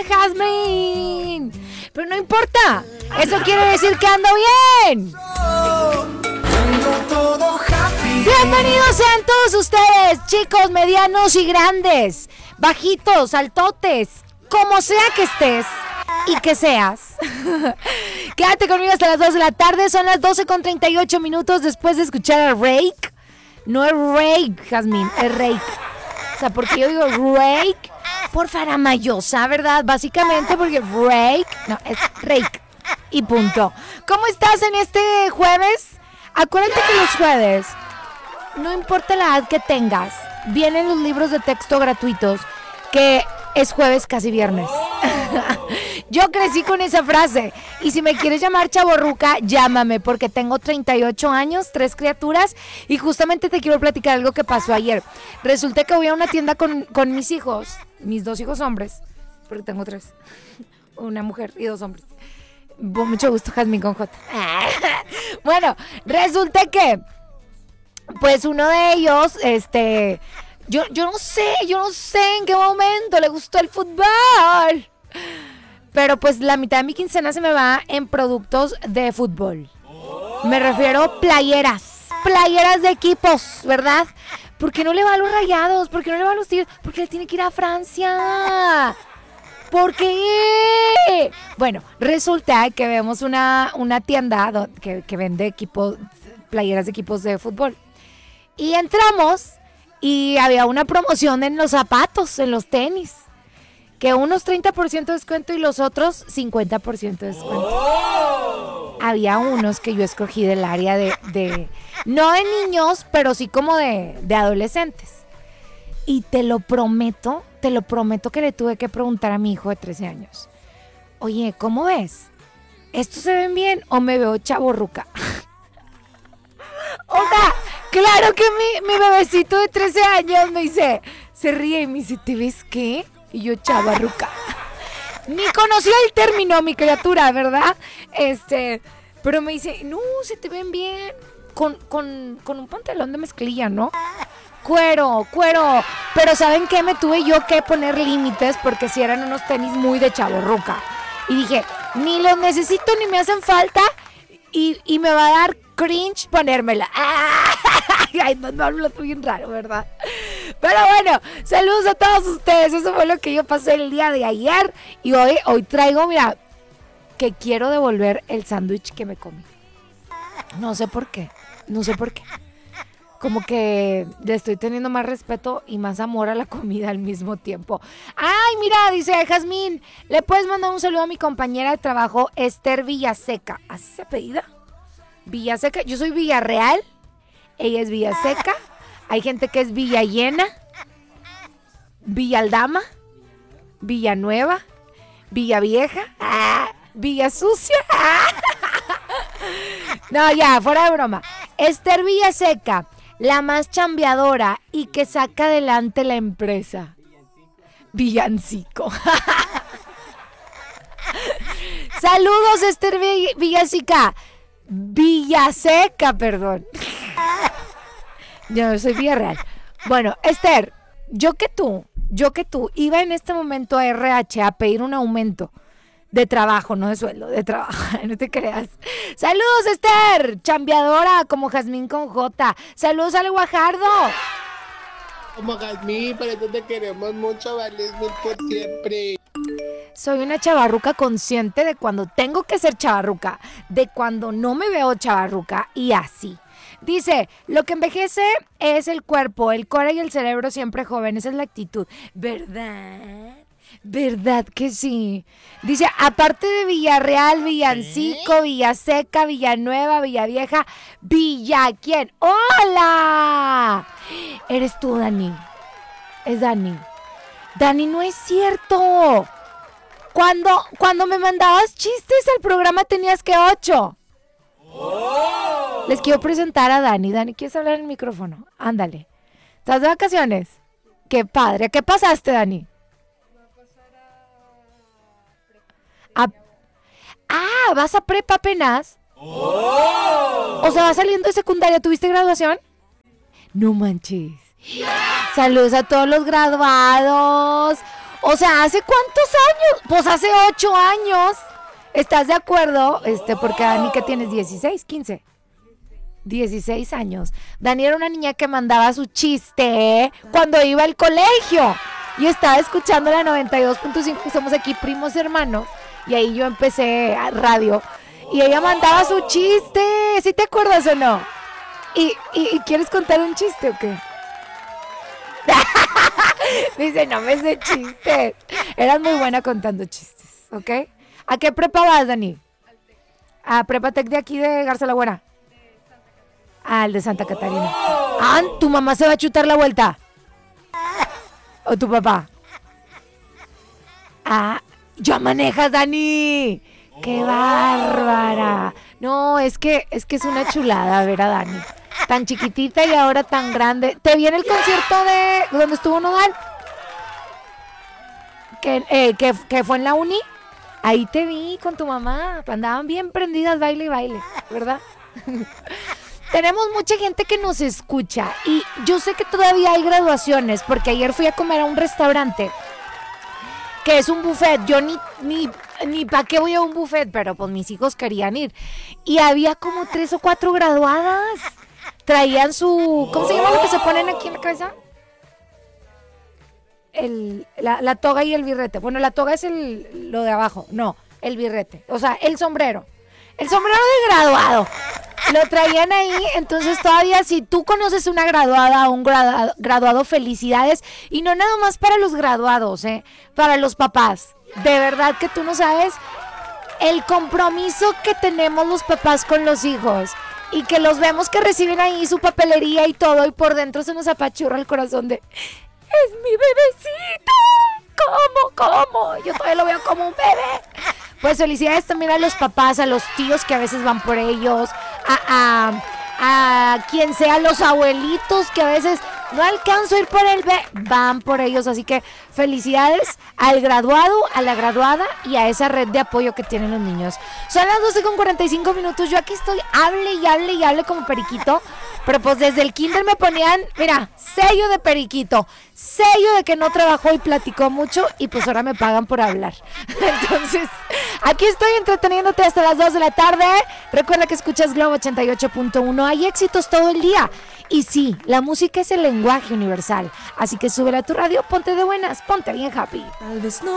Jazmín! Pero no importa, eso quiere decir que ando bien. Bienvenidos sean todos ustedes, chicos, medianos y grandes, bajitos, altotes, como sea que estés y que seas. Quédate conmigo hasta las 2 de la tarde, son las 12:38 después de escuchar a Rake. No es Rake, Jazmín, es Rake. O sea, porque yo digo Rake por faramayosa, ¿verdad? Básicamente porque Rake, no, es Rake y punto. ¿Cómo estás en este jueves? Acuérdate que los jueves, no importa la edad que tengas, vienen los libros de texto gratuitos, que es jueves casi viernes. Yo crecí con esa frase. Y si me quieres llamar chavorruca, llámame, porque tengo 38 años, 3 criaturas, y justamente te quiero platicar algo que pasó ayer. Resulta que voy a una tienda con mis hijos, mis 2 hijos hombres, porque tengo 3, una mujer y 2 hombres. Mucho gusto, Jazmín con J. Bueno, resulta que pues uno de ellos, yo no sé en qué momento le gustó el fútbol. Pero pues la mitad de mi quincena se me va en productos de fútbol. Me refiero a playeras de equipos, ¿verdad? ¿Por qué no le va a los Rayados? ¿Por qué no le va a los Tigres? Porque le tiene que ir a Francia. ¿Por qué? Bueno, resulta que vemos una tienda que vende playeras de equipos de fútbol. Y entramos y había una promoción en los zapatos, en los tenis. Que unos 30% de descuento y los otros 50% de descuento. ¡Oh! Había unos que yo escogí del área de no de niños, pero sí como de adolescentes. Y te lo prometo que le tuve que preguntar a mi hijo de 13 años. Oye, ¿cómo ves? ¿Estos se ven bien o me veo chavorruca? O sea, claro que mi bebecito de 13 años me dice, se ríe y me dice, ¿te ves qué? Y yo, chavarruca. Ni conocía el término, mi criatura, ¿verdad? Pero me dice, no, se te ven bien. Con un pantalón de mezclilla, ¿no? Cuero. Pero ¿saben qué? Me tuve yo que poner límites porque si eran unos tenis muy de chavorruca. Y dije, ni los necesito ni me hacen falta y me va a dar cringe ponérmela. Ay, no hablo bien raro, ¿verdad? Pero bueno, saludos a todos ustedes. Eso fue lo que yo pasé el día de ayer. Y hoy traigo, mira, que quiero devolver el sándwich que me comí. No sé por qué. Como que le estoy teniendo más respeto y más amor a la comida al mismo tiempo. Ay, mira, dice Jazmín, ¿le puedes mandar un saludo a mi compañera de trabajo, Esther Villaseca? ¿Así se apellida? Villaseca, yo soy Villarreal, ella es Villaseca. Hay gente que es Villallena, Villaldama, Villanueva, Villavieja, Villasucia. No, ya, fuera de broma. Esther Villaseca, la más chambeadora y que saca adelante la empresa. Villancico. Saludos, Esther Villaseca. Villaseca, perdón. Yo soy Villarreal. Bueno, Esther, yo que tú iba en este momento a RH a pedir un aumento de trabajo, no de sueldo, de trabajo, no te creas. Saludos, Esther, chambeadora como Jazmín con J. Saludos al Guajardo. Como Jazmín, por eso te queremos mucho, vales mil por siempre. Soy una chavarruca consciente de cuando tengo que ser chavarruca, de cuando no me veo chavarruca y así. Dice, lo que envejece es el cuerpo, el core y el cerebro siempre joven, esa es la actitud. ¿Verdad? ¿Verdad que sí? Dice, aparte de Villarreal, Villancico, Villaseca, Villanueva, Villavieja, ¿Villa quién? ¡Hola! Eres tú, Dani. Es Dani. Dani, no es cierto. Cuando me mandabas chistes al programa tenías que 8. ¡Oh! Les quiero presentar a Dani. Dani, ¿quieres hablar en el micrófono? Ándale. ¿Estás de vacaciones? ¡Qué padre! ¿Qué pasaste, Dani? ¿Vas a prepa apenas? ¡Oh! O sea, ¿vas saliendo de secundaria? ¿Tuviste graduación? No manches. Saludos a todos los graduados. O sea, ¿hace cuántos años? Pues hace 8 años. ¿Estás de acuerdo? Porque Dani, ¿qué tienes? 16, 15. 16 años. Dani era una niña que mandaba su chiste cuando iba al colegio. Y estaba escuchando la 92.5. Somos aquí primos hermanos. Y ahí yo empecé a radio. Y ella mandaba su chiste. ¿Sí te acuerdas o no? ¿Y quieres contar un chiste o qué? Dice, no me sé chistes. Eras muy buena contando chistes, ¿ok? ¿A qué prepa vas, Dani? A Prepa Tec de aquí de Garza La Güera. Al de Santa Catarina. Ah, ¿tu mamá se va a chutar la vuelta? ¿O tu papá? Ah, ya manejas, Dani. ¡Qué bárbara! No, es que es una chulada ver a Dani. Tan chiquitita y ahora tan grande. ¿Te vi en el concierto de donde estuvo Nodal? Que fue en la uni. Ahí te vi con tu mamá. Andaban bien prendidas, baile y baile, ¿verdad? Tenemos mucha gente que nos escucha. Y yo sé que todavía hay graduaciones, porque ayer fui a comer a un restaurante que es un buffet. Yo ni para qué voy a un buffet, pero pues mis hijos querían ir. Y había como 3 o 4 graduadas. Traían su... ¿Cómo se llama lo que se ponen aquí en la cabeza? La toga y el birrete. Bueno, la toga es lo de abajo. No, el birrete. O sea, el sombrero. El sombrero de graduado. Lo traían ahí. Entonces todavía si tú conoces una graduada o un graduado, felicidades. Y no nada más para los graduados, para los papás. De verdad que tú no sabes el compromiso que tenemos los papás con los hijos. Y que los vemos que reciben ahí su papelería y todo. Y por dentro se nos apachurra el corazón de... ¡Es mi bebecito! ¿Cómo? Yo todavía lo veo como un bebé. Pues felicidades también a los papás, a los tíos que a veces van por ellos, a quien sea, los abuelitos que a veces no alcanzo a ir por él, van por ellos. Así que felicidades al graduado, a la graduada y a esa red de apoyo que tienen los niños. Son las 12:45. Yo aquí estoy, hable como periquito. Pero pues desde el kinder me ponían, mira, sello de periquito, sello de que no trabajó y platicó mucho, y pues ahora me pagan por hablar. Entonces, aquí estoy entreteniéndote hasta las 2 de la tarde. Recuerda que escuchas Globo 88.1. Hay éxitos todo el día. Y sí, la música es el lenguaje universal. Así que súbela a tu radio, ponte de buenas, ponte bien happy. Tal vez no